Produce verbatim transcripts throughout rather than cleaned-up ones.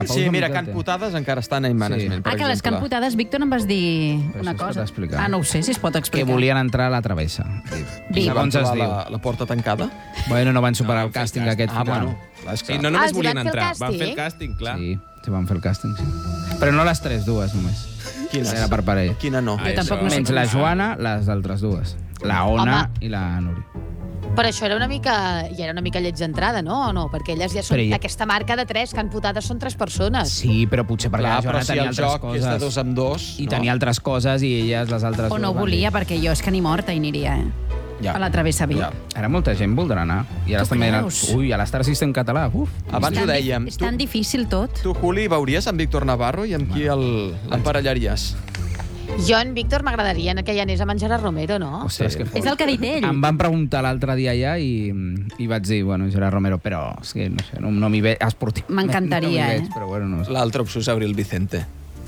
Sí, mira, Can Putades encara estan en management, per Ah, que les exemple. Can Putades, Víctor, em vas dir Però una això es pot cosa. explicar. Ah, no ho sé, si es pot Que explicar. volien entrar a la travessa. Viu. I van Segons es trobar diu. la, la porta tancada? Bueno, no van superar No, el càsting aquest Ah, final. bueno. Clar, és Sí, clar. no Ah, només els hi volien van fer el entrar, van fer el càsting? càsting, clar. Sí, sí, van fer el càsting, sí. Però no les tres, dues només. Quines? Era per parella. Quina no? Ah, Jo tampoc això- no sé Menys com la és. Joana, les altres dues. La Ona Home. i la Núria. Però això era una mica, ja era una mica lleig d'entrada, no? O no? Perquè elles ja són Però ella- aquesta marca de tres, Can Putades són tres persones. Sí, però potser perquè Clar, la però Joana si tenia el altres joc és de dos coses. amb dos... I no? tenia altres coses i elles les altres O dues no van volia, dir- perquè jo és que ni morta hi aniria, eh? Ja. A la Travessa Vic. Ja. Ara molta gent voldrà anar. I ara Tu també eren... creus? Ui, a l'Star System català, uf. Abans ho tan di- dèiem. És tan difícil tot. Tu, Juli, veuries amb Víctor Navarro i amb qui el- l'emparellaries? Jo, en Víctor, m'agradaria que ja anés a menjar a Romero, no? Ostres, que És el que ha dit ell. Em van preguntar l'altre dia allà i, i vaig dir, bueno, Gerard Romero, però és que no sé, no, no m'hi veig esportiu. M'encantaria, no, no m'hi veig, eh? Però bueno, no sé. L'altra opció és Abril Vicente.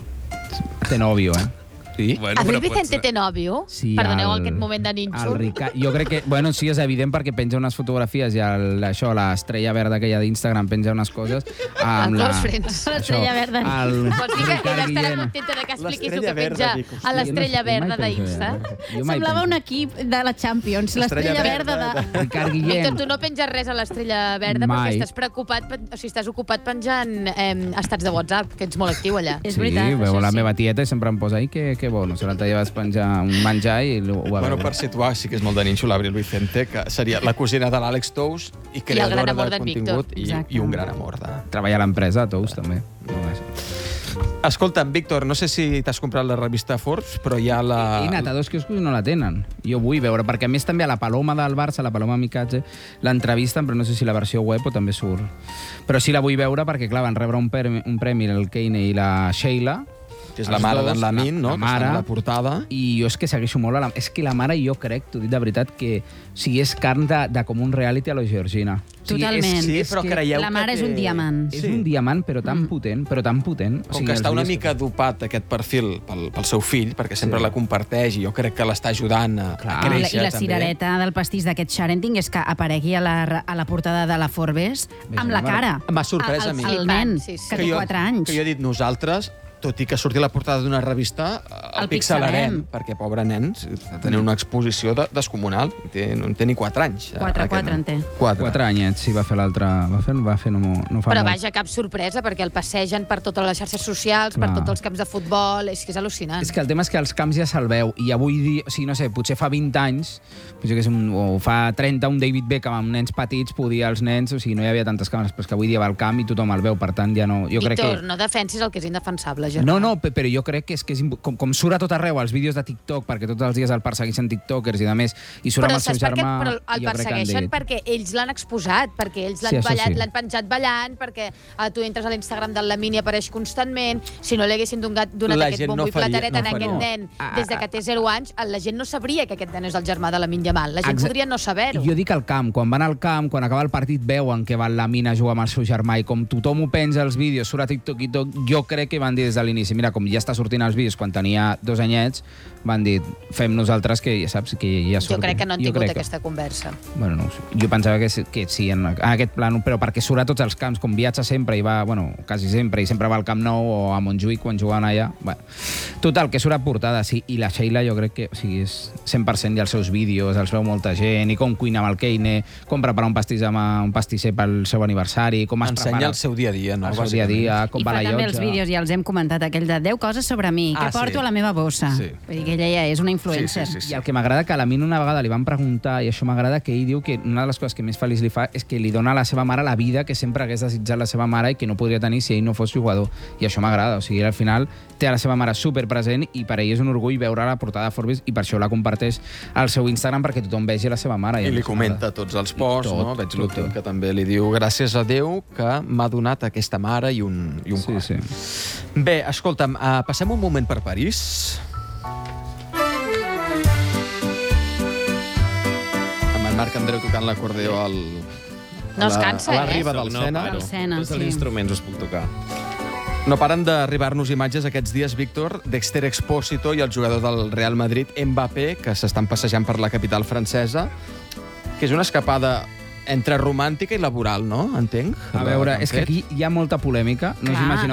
Té nòvio, eh? Sí? Bueno, Abril però Vicente pots- té nòvio? Sí, Perdoneu el- aquest moment de El nínxol. Rica... Jo crec que... Bueno, sí, és evident perquè penja unes fotografies i el, això, l'estrella verda aquella d'Instagram penja unes coses amb El la... Close Friends. L'estrella verda. El Vols dir que ella Ricard estarà Guillén. contenta de que expliquis el L'estrella que penja verda, dic, a Hosti, l'estrella jo no- jo mai verda penso, d'Insta? eh? Jo mai Semblava penso. un equip de la Champions, l'estrella verda de... Ricard Víctor, Guillén. tu no penges res a l'estrella verda Mai. perquè estàs preocupat, pen- o sigui, estàs ocupat penjant eh, estats de WhatsApp, que ets molt actiu allà. És Sí, veritat, veu això la sí. meva tieta i sempre em posa ai, que, que bo. No sé, l'altre dia vas penjar un menjar i ho va Bueno, veure. per situar, sí que és molt de nínxol l'Abril Vicente, que seria la cosina de l'Àlex Tous i creadora gran amor de d'en contingut Víctor. i, Exacte. i un gran amor. De... Treballa a l'empresa, Tous, també. Només. Escolta'm, Víctor, no sé si t'has comprat la revista Forbes, però hi ha la... He anat a dos quioscos i no la tenen. Jo vull veure, perquè a més també a la Paloma del Barça, la Paloma Mikatze, l'entrevisten, però no sé si la versió web o també surt. Però sí la vull veure perquè, clar, van rebre un premi, un premi el Keyne i la Sheila, que és la els mare dos, d'en Lamin, la- no? la Que està mare. a la portada. i jo és que segueixo molt a la... És que la mare jo crec, t'ho dic de veritat, que o sigui, és carn de, de com un reality a la Georgina. O sigui, Totalment. És, Sí, és però que creieu La que mare és té- un diamant. És Sí. un diamant, però tan Mm. potent, però tan potent. Com que està una mica dopat aquest perfil pel, pel seu fill, perquè sempre Sí. la comparteix i jo crec que l'està ajudant a, Clar. a I la, créixer. I la també. cirereta del pastís d'aquest Sharenting és que aparegui a la, a la portada de la Forbes Ves, amb la mare. cara. M'ha sorprès a mi. El, el nen, Sí, sí. que té jo, quatre anys. Que jo he dit nosaltres, tot i que surti a la portada d'una revista, el, El pixelarem, pixelarem. perquè, pobre nens, tenen una exposició de, descomunal. Té, no en té ni quatre anys. Quatre, aquest quatre nen. en té. Quatre. Quatre anyets, sí, va fer l'altre... Va fer, va fer no, no fa Però molt. vaja, cap sorpresa, perquè el passegen per totes les xarxes socials, Clar. per tots els camps de futbol, és que és al·lucinant. És que el tema és que els camps ja se'l veu, i avui dia, o sigui, no sé, potser fa vint anys, potser que és un, o fa trenta, un David Beckham amb nens petits, podia als nens, o sigui, no hi havia tantes càmeres, però és que avui dia va al camp i tothom el veu, per tant, ja no... Jo crec Víctor, que... no defensis el que és indefensable, germà. No, no, pe- però jo crec que és que és, impo- com, com surt a tot arreu els vídeos de TikTok, perquè tots els dies el persegueixen tiktokers i de més, i surt Però amb el seu saps per què? germà... Però el jo crec que han persegueixen dit- perquè ells l'han exposat, perquè ells Sí, l'han això ballat, sí. l'han penjat ballant, perquè uh, tu entres a l'Instagram del Lamini i apareix constantment. Si no li haguessin donat, donat La aquest gent bombo no i faria- plateret no en faria. aquest nen Ah, des de ah, que té zero anys, la gent no sabria que aquest nen és el germà de Lamine Yamal. La gent Exa- podria no saber-ho. Jo dic al camp, quan van al camp, quan acaba el partit, veuen que va la mina a jugar amb el seu germà i com tothom ho penja als vídeos, surt a TikTok i tot, jo crec que van dir des de l'inici, mira, com ja està sortint els vídeos quan tenia dos anyets, van dir, fem nosaltres que ja saps que ja Jo surti. crec que no han Jo tingut crec que- aquesta conversa. Bueno, no ho sé. Jo pensava que, sí- que sí, en, en aquest plan, però perquè surt a tots els camps, com viatja sempre i va, bueno, quasi sempre, i sempre va al Camp Nou o a Montjuïc quan jugaven allà. Bueno, total, que surt a portada, sí, i la Sheila jo crec que, o sigui, és cent per cent i els seus vídeos, els veu molta gent, i com cuina amb el Keine, com prepara un pastís amb un pastisser pel seu aniversari, com es Ensenya prepara el seu dia a dia, no? el seu dia a dia, com I va fa a la també llotja. els vídeos, ja els hem comentat, aquell de deu coses sobre mi, Ah, que porto sí. a la meva bossa. Sí. Vull dir que ella ja és una influencer. Sí, sí, sí. I el que m'agrada que a la Mina una vegada li van preguntar, i això m'agrada, que ell diu que una de les coses que més feliç li fa és que li dona a la seva mare la vida que sempre hagués desitjat la seva mare i que no podria tenir si ell no fos jugador. I això m'agrada, o sigui, al final té a la seva mare superpresent i per ell és un orgull veure la portada de Forbes i per això la comparteix al seu Instagram perquè tothom vegi la seva mare. I a mi li això comenta tots els posts, tot, no? Veig tot, l'últim tot. que també li diu gràcies a Déu que m'ha donat aquesta mare i un, i un Sí, cor. sí. Bé, escolta'm, uh, passem un moment per París. Amb en Marc Andreu tocant l'acordeó al... No a es la- cansa, a la eh? riba del no, Sena. paro. Del Sena, Tots els sí. instruments els puc tocar. No paren d'arribar-nos imatges aquests dies, Víctor, d'Exter Expósito i el jugador del Real Madrid, Mbappé, que s'estan passejant per la capital francesa, que és una escapada entre romàntica i laboral, no? Entenc? A veure, és que aquí hi ha molta polèmica. No us Clar. imagineu